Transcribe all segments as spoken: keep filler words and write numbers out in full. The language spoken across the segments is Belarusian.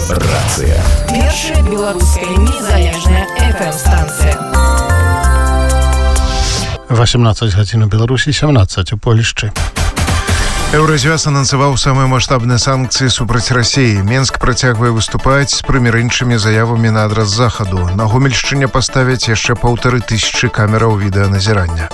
Рацыя. Першая беларуская незалежная эф эм-станцыя. восемнадцать гадзін у Беларусі, сямнадцаць у Польшчы. Еўразвяз анансаваў самыя маштабныя санкцыі супраць Расіі. Менск працягвае выступаць з прымірэнчымі заявамі на адрас захаду. На Гомельшчыне паставяць яшчэ паўтары тысячы камераў відэаназірання.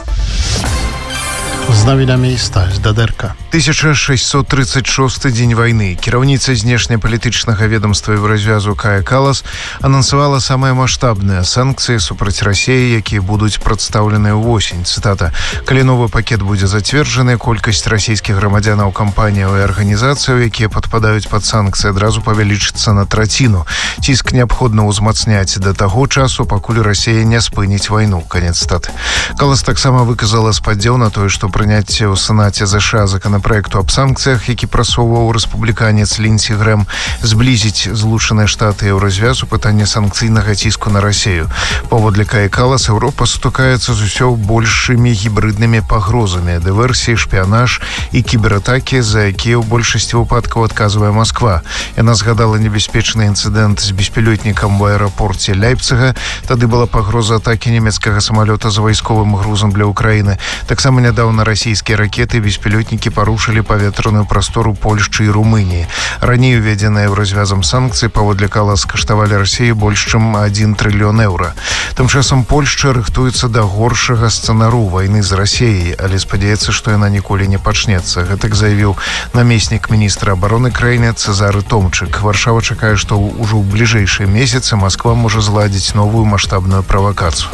З навінамі і стаць дадэрка. тысяча шэсьсот тридцать шосты дзень вайны. Кіраўніца знешнепалітычнага ведомства Еўразвязу Кая Калас анансавала самыя маштабныя санкцыі супраць Расіі, якія будуць прадстаўленыя ўвосень. Цытата: «Калі новы пакет будзе зацверджаны, колькасць расійскіх грамадзянаў, кампаніяў і арганізацыяў, якія падпадаюць пад санкцыі, адразу павялічыцца на траціну. Ціск неабходна ўзмацняць да таго часу, пакуль Расія не спыніць вайну». Канец цытаты. Калас таксама выказала спадзеў на тое, што прыняцце ў Сенаце ЗША законопроекту аб санкцыях, які прасоўваў рэспубліканец Лінсі Грэм, зблізіць Злучаныя Штаты і Еўразвяз у пытанні санкцыйнага ціску на Расію. Паводле Каі Калас, Еўропа сутыкаецца з усё большымі гібрыднымі пагрозамі, дыверсіі, шпіянаж і кібератакі, за якія ў большасці выпадкаў адказвае Масква. Яна згадала небяспечны інцыдэнт з беспілотнікам у аэрапорце Ляйпціга. Тады была пагроза атакі нямецкага самалёта з вайсковым грузам для Украіны. Таксама нядаўна расійскія ракеты і беспілотнікі парушылі паветраную прастору Польшчы і Румыніі. Раней уведзеныя Еўразвязам санкцыі паводле Калас каштавалі Расіі больш чым адзін трыльён еўра. Тым часам Польшча рыхтуецца да горшага сцэнару вайны з Расіяй, але спадзяецца, што яна ніколі не пачнецца. Гэтак заявіў намеснік міністра абароны краіны Цезары Томчык. Варшава чакае, што ўжо ў бліжэйшыя месяцы Масква можа зладзіць новую маштабную правакацыю.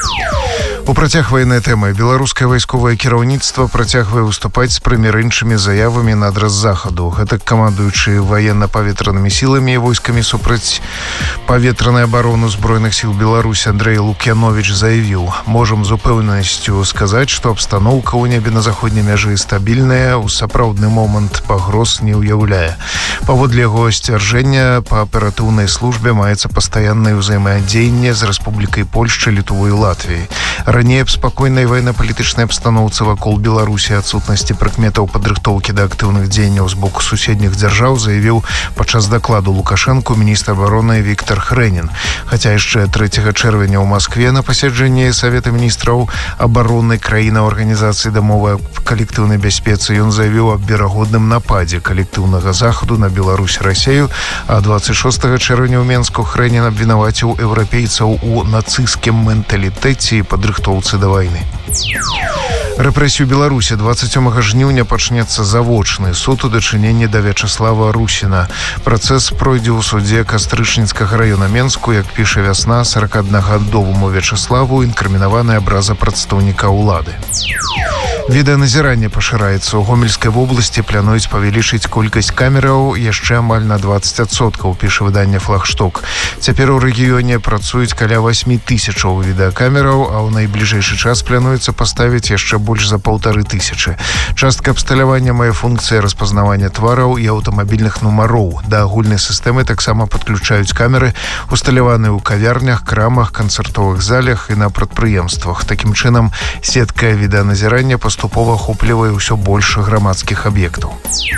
У працяг ваеннай тэмы беларускае вайсковае кіраўніцтва працягвае выступаць з прымірэнчымі заявамі на адрас захаду. Гэтак камандуючы ваенна-паветранымі сіламі і войскамі супраць паветранай абароны Збройных сіл Беларусі Андрэй Лук'яновіч заявіў: «Можам з упэўненасцю сказаць, што абстаноўка ў небе на заходняй мяжы стабільная, у сапраўдны момант пагроз не ўяўляе». Паводле яго сцвярджэння, па аператыўнай службе маецца пастаяннае ўзаемадзеянне з Рэспублікай Польшчы, Літвой і Латвіяй. Раней аб спакойнай военно-палітычнай абстаноўцы вакол Беларусі, адсутнасці прыкметаў падрыхтоўкі да актыўных дзеянняў з боку суседніх дзяржаў заявіў падчас дакладу Лукашэнку міністр абароны Віктор Хрэнін. Хаця яшчэ трэцяга чэрвеня ў Маскве на пасяджэнні Савета міністраў абароны краінаў Арганізацыі дамовы аб калектыўнай бяспецы ён заявіў аб верагодным нападзе калектыўнага захаду на Беларусь Расію, а двадцать шостага чэрвеня ў Менску Хрэнін абвінаваціў еўрапейцаў у нацысцкім менталітэце і падрыхтоўцы да вайны. Рэпрэсію Беларусі двадцать сёмага жніўня пачнецца завочны суд у дачыненні да Вячаслава Русіна. Працэс пройдзе ў судзе Кастрычніцкага раёна Менску. Як піша Вясна, сорокааднагадоваму Вячаславу інкрымінаваны абраза прадстаўніка ўлады. Відэаназіранне пашыраецца. У Гомельскай вобласці плануюць павялічыць колькасць камераў яшчэ амаль на двадцать адсоткаў, піша выданне «Флагшток». Цяпер у рэгіёне працуюць каля восьмі тысячаў відэакамераў, а ў найбліжэйшы час плануецца паставіць яшчэ больш за паўтары тысячы. Частка абсталявання мае функцыі распазнавання твараў і аўтамабільных нумароў. Да агульнай сістэмы таксама падключаюць камеры, усталяваныя ў кавярнях, крамах, канцэртовых залях і на прадпрыемствах. Такім чынам, сетка відэаназірання паступова ахоплівае ўсё больш грамадскіх аб'ектаў.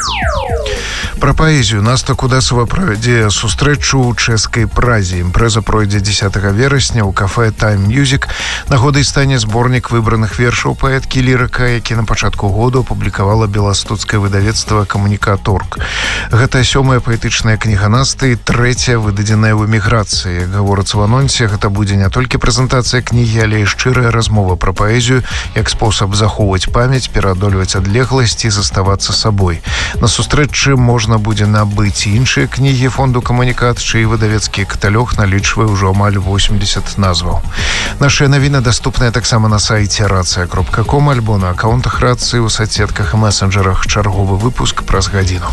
Пра паэзію. Наста Кудасава правядзе сустрэчу ў чэшскай Празе. Імпрэза пройдзе дзесятага верасня ў кафэ Time Music. Нагодай стане зборнік выбраных вершаў паэткі лірыка, які на пачатку году апублікавала беластоцкае выдавецтва «Камунікаторг». Гэта сёмая паэтычная кніга Насты, трэцяя выдадзеная ў эміграцыі. Гаворыцца в анонсе, гэта будзе не толькі прэзентацыя кнігі, але і шчырая размова пра паэзію як спосаб захоўваць памяць, пераадольваць адлегласць і заставацца сабой. На сустрэчы можна будзе набыць іншыя кнігі фонду «Камунікат», чый выдавецкі каталог налічвае ўжо амаль восемьдесят назваў. Нашыя навіны даступныя таксама на сайце рацыя кропка ком альбо на аккаунтах рацыі ў соцсетках і месенджерах. Чарговы выпуск праз гадзіну.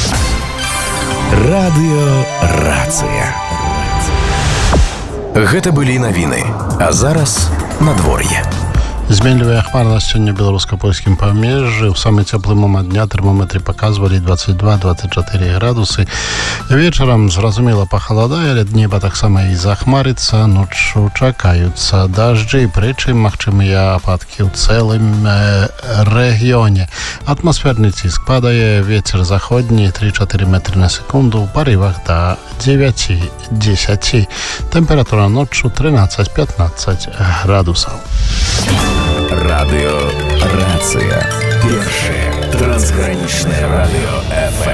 Радыё Рацыя. Гэта былі навіны. А зараз надвор'е. Зменлівая хмарнасць сёння беларуска-польскім памежжы. У самы цёплы момант дня тэрмометры паказвалі двадцать два двадцать четыре градусы. Вечарам, зразумела, пахаладае, але неба таксама і захмарыцца. Ноччу чакаюцца дажджы, прычым магчымыя ападкі ў цэлым э, рэгіёне. Атмасферны ціск падае, вецер заходні три-четыре метры на секунду, у парывах да девять-десять. Тэмпература ноччу тринадцать-пятнадцать градусаў. Радыё «Рацыя». Першае трансгранічнае радыё эф эм.